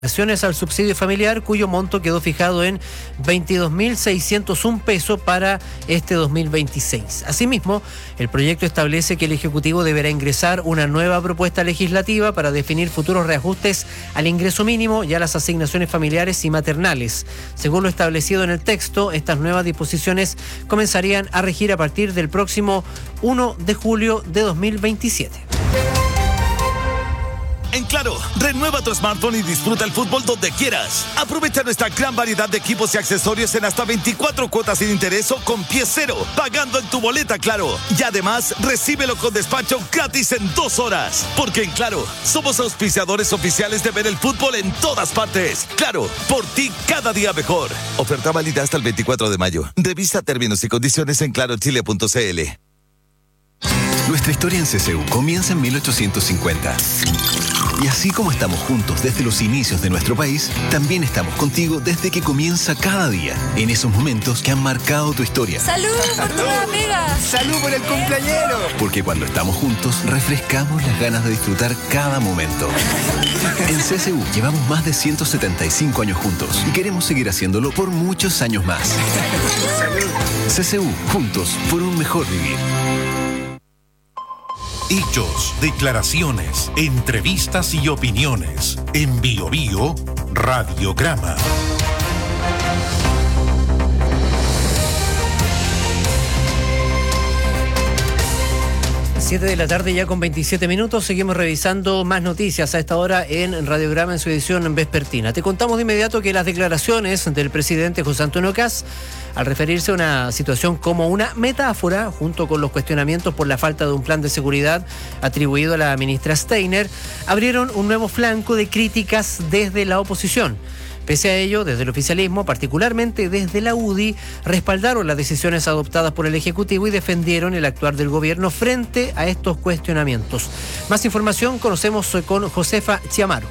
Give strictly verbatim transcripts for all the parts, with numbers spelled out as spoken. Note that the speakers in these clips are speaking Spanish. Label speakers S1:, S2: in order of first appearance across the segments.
S1: Al subsidio familiar, cuyo monto quedó fijado en veintidós mil seiscientos un pesos para este dos mil veintiséis. Asimismo, el proyecto establece que el Ejecutivo deberá ingresar una nueva propuesta legislativa para definir futuros reajustes al ingreso mínimo y a las asignaciones familiares y maternales. Según lo establecido en el texto, estas nuevas disposiciones comenzarían a regir a partir del próximo primero de julio de dos mil veintisiete.
S2: En Claro, renueva tu smartphone y disfruta el fútbol donde quieras. Aprovecha nuestra gran variedad de equipos y accesorios en hasta veinticuatro cuotas sin interés o con pie cero, pagando en tu boleta Claro. Y además, recíbelo con despacho gratis en dos horas. Porque en Claro, somos auspiciadores oficiales de ver el fútbol en todas partes. Claro, por ti cada día mejor. Oferta válida hasta el veinticuatro de mayo. Revisa términos y condiciones en claro chile punto c l.
S3: Nuestra historia en C C U comienza en mil ochocientos cincuenta. Y así como estamos juntos desde los inicios de nuestro país, también estamos contigo desde que comienza cada día, en esos momentos que han marcado tu historia.
S4: ¡Salud por tu nueva pega!
S5: ¡Salud por el cumpleañero!
S3: Porque cuando estamos juntos, refrescamos las ganas de disfrutar cada momento. En C C U llevamos más de ciento setenta y cinco años juntos y queremos seguir haciéndolo por muchos años más. ¡Salud! C C U, juntos por un mejor vivir.
S6: Hechos, declaraciones, entrevistas y opiniones. En Bio Bio, Radiograma.
S1: siete de la tarde ya con veintisiete minutos, seguimos revisando más noticias a esta hora en Radiograma en su edición vespertina. Te contamos de inmediato que las declaraciones del presidente José Antonio Kast, al referirse a una situación como una metáfora, junto con los cuestionamientos por la falta de un plan de seguridad atribuido a la ministra Steiner, abrieron un nuevo flanco de críticas desde la oposición. Pese a ello, desde el oficialismo, particularmente desde la U D I, respaldaron las decisiones adoptadas por el Ejecutivo y defendieron el actuar del gobierno frente a estos cuestionamientos. Más información conocemos con Josefa Chiamaro.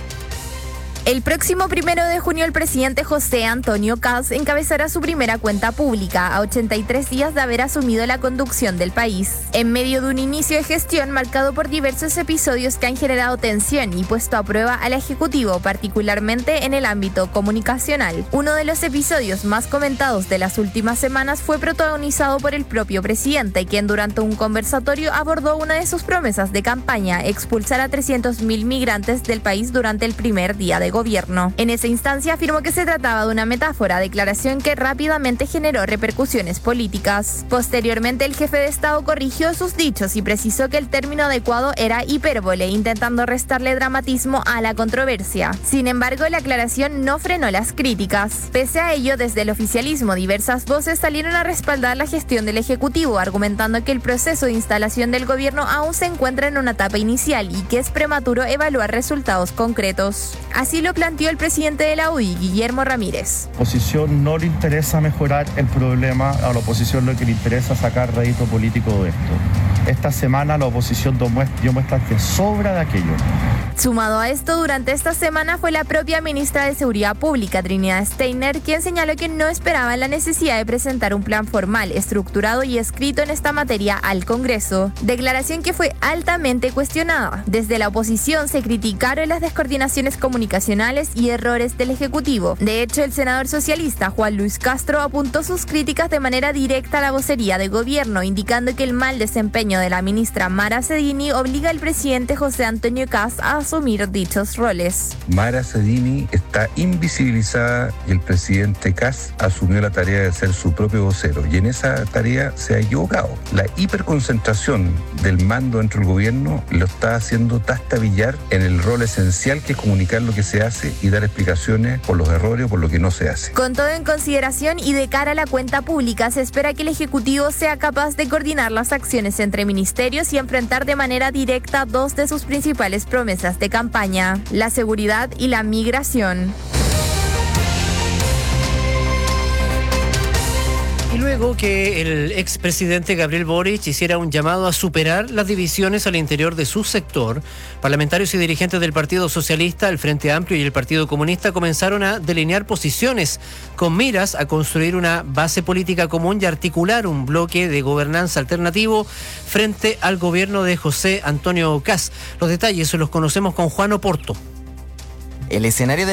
S7: El próximo primero de junio el presidente José Antonio Kast encabezará su primera cuenta pública a ochenta y tres días de haber asumido la conducción del país. En medio de un inicio de gestión marcado por diversos episodios que han generado tensión y puesto a prueba al Ejecutivo, particularmente en el ámbito comunicacional. Uno de los episodios más comentados de las últimas semanas fue protagonizado por el propio presidente, quien durante un conversatorio abordó una de sus promesas de campaña: expulsar a trescientos mil migrantes del país durante el primer día de gobierno. En esa instancia afirmó que se trataba de una metáfora, declaración que rápidamente generó repercusiones políticas. Posteriormente, el jefe de Estado corrigió sus dichos y precisó que el término adecuado era hipérbole, intentando restarle dramatismo a la controversia. Sin embargo, la aclaración no frenó las críticas. Pese a ello, desde el oficialismo, diversas voces salieron a respaldar la gestión del Ejecutivo, argumentando que el proceso de instalación del gobierno aún se encuentra en una etapa inicial y que es prematuro evaluar resultados concretos. Así lo planteó el presidente de la U D I, Guillermo Ramírez.
S8: A la oposición no le interesa mejorar el problema, a la oposición lo que le interesa es sacar rédito político de esto. Esta semana la oposición dio muestras que sobra de aquello.
S7: Sumado a esto, durante esta semana fue la propia ministra de Seguridad Pública, Trinidad Steiner, quien señaló que no esperaba la necesidad de presentar un plan formal, estructurado y escrito en esta materia al Congreso. Declaración que fue altamente cuestionada. Desde la oposición se criticaron las descoordinaciones comunicacionales y errores del Ejecutivo. De hecho, el senador socialista Juan Luis Castro apuntó sus críticas de manera directa a la vocería de gobierno, indicando que el mal desempeño de la ministra Mara Cedini obliga al presidente José Antonio Kast a asumir dichos roles.
S9: Mara Cedini está invisibilizada y el presidente Kast asumió la tarea de ser su propio vocero, y en esa tarea se ha equivocado. La hiperconcentración del mando dentro del gobierno lo está haciendo tastabillar en el rol esencial que es comunicar lo que se hace y dar explicaciones por los errores o por lo que no se hace.
S7: Con todo en consideración y de cara a la cuenta pública, se espera que el Ejecutivo sea capaz de coordinar las acciones entre ministerios y enfrentar de manera directa dos de sus principales promesas de campaña: la seguridad y la migración.
S1: Y luego que el expresidente Gabriel Boric hiciera un llamado a superar las divisiones al interior de su sector, parlamentarios y dirigentes del Partido Socialista, el Frente Amplio y el Partido Comunista comenzaron a delinear posiciones con miras a construir una base política común y articular un bloque de gobernanza alternativo frente al gobierno de José Antonio Kast. Los detalles los conocemos con Juan Oporto.
S5: El escenario de